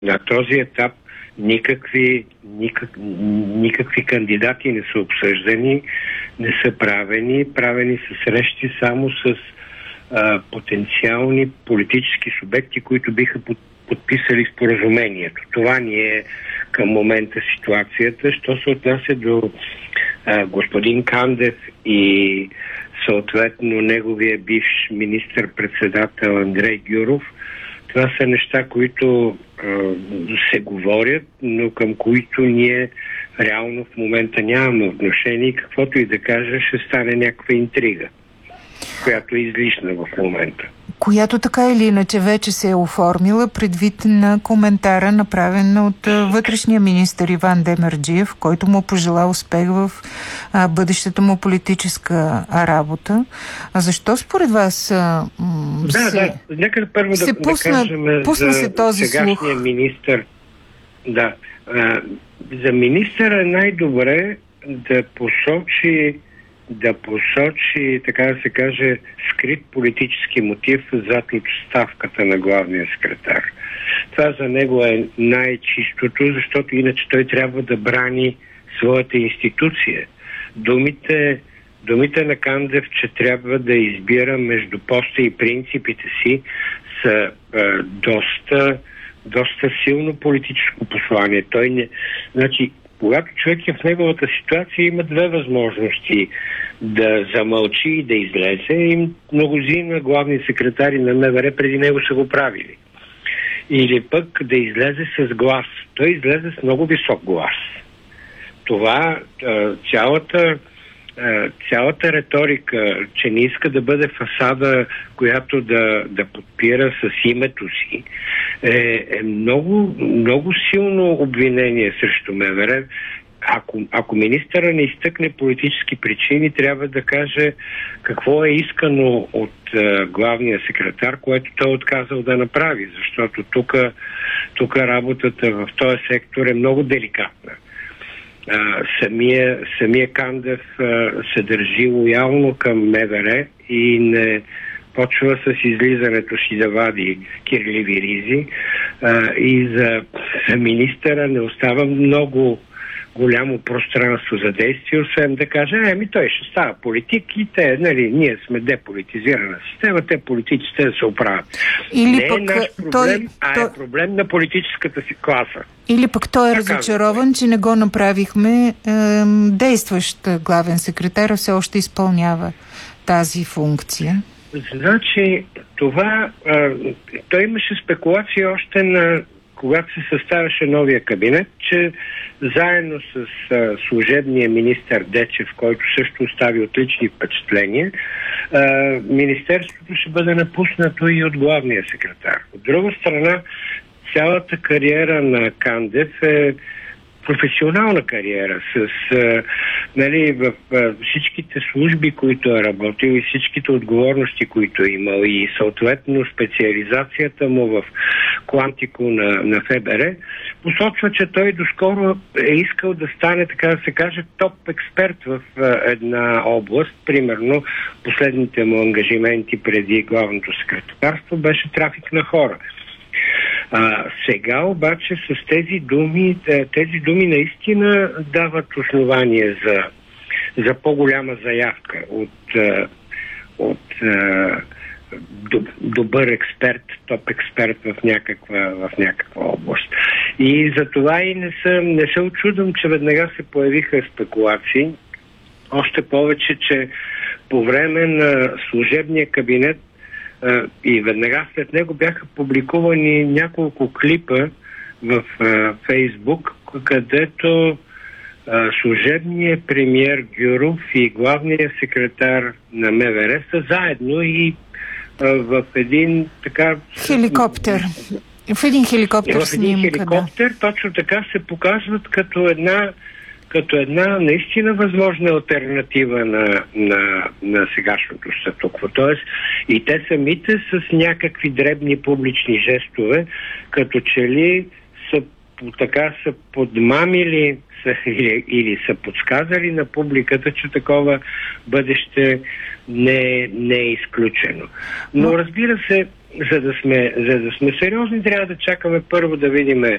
На този етап никакви кандидати не са обсъждани, не са правени са срещи само с потенциални политически субекти, които биха подписали споразумението. Това ни е към момента ситуацията. Що се отнася до господин Кандев и съответно неговия бивш министър-председател Андрей Гюров, това са неща, които се говорят, но към които ние реално в момента нямаме отношение и каквото и да кажа, ще стане някаква интрига, която е излишна в момента. Която така или иначе вече се е оформила предвид на коментара, направен от вътрешния министър Иван Демерджиев, който му пожела успех в бъдещата му политическа работа. А защо според вас нека първо пусна се този сегашния министър. Да. За министъра е най-добре да посочи, така да се каже, скрит политически мотив зад отставката на главния секретар. Това за него е най-чистото, защото иначе той трябва да брани своята институция. Думите на Кандев, че трябва да избира между поста и принципите си, са доста силно политическо послание. Когато човек е в неговата ситуация, има две възможности: да замълчи и да излезе, и многозина главни секретари на МВР преди него са го правили. Или пък да излезе с глас. Той излезе с много висок глас. Това, цялата риторика, че не иска да бъде фасада, която да подпира с името си, е много, много силно обвинение срещу МВР. Ако министъра не изтъкне политически причини, трябва да каже какво е искано от главния секретар, което той е отказал да направи, защото тук работата в този сектор е много деликатна. Самия Кандев се държи лоялно към МВР и не почва с излизането си да вади кирливи ризи, и за министъра не остава много голямо пространство за действие, освен да каже, той ще става политик и ние сме деполитизирана система, те политиците да се оправят. Не е наш проблем, е проблем на политическата си класа. Или пък той е разочарован, че не го направихме. Действащ главен секретар все още изпълнява тази функция. Значи, той имаше спекулации още когато се съставяше новия кабинет, че заедно с служебния министър Дечев, който също остави отлични впечатления, министерството ще бъде напуснато и от главния секретар. От друга страна, цялата кариера на Кандев е професионална кариера в всичките служби, които е работил и всичките отговорности, които е имал, и съответно специализацията му в Квантико на ФБР, посочва, че той доскоро е искал да стане, така да се каже, топ експерт в една област. Примерно, последните му ангажименти преди главното секретарство беше трафик на хора. Сега обаче с тези думи наистина дават основание за по-голяма заявка от добър експерт, топ експерт в някаква област. И за това и не се очудвам, че веднага се появиха спекулации. Още повече, че по време на служебния кабинет и веднага след него бяха публикувани няколко клипа в Фейсбук, където служебният премиер Гюров и главният секретар на МВР са заедно и в един хеликоптер. В един хеликоптер точно така се показват като една наистина възможна алтернатива на сегашното статукво. Тоест и те самите с някакви дребни публични жестове, като че ли са подмамили или са подсказали на публиката, че такова бъдеще не е изключено. Но разбира се, за да сме сериозни, трябва да чакаме първо да видим